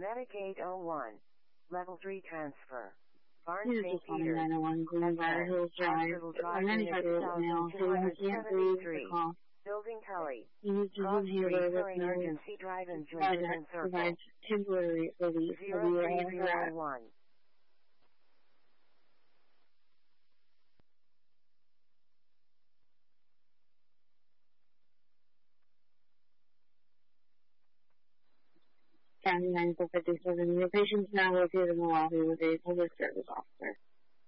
Medic 801. Level 3 transfer. Barnes This is St. just on Peters. 901 Greenbrier Hills Drive. Hospital Drive I'm 95 years old now, so I can't breathe or cough. Building Tully. He needs to Cross Street, inhaler with Current no Emergency Drive and that Johnson Circle. provides temporary relief for the area. 0301. County 9457. Your patient's now located in the lobby with a public service officer.